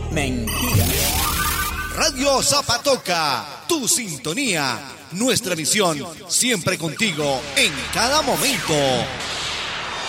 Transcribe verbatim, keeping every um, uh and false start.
Mentira. Radio Zapatoca, tu sintonía, nuestra misión, siempre contigo, en cada momento.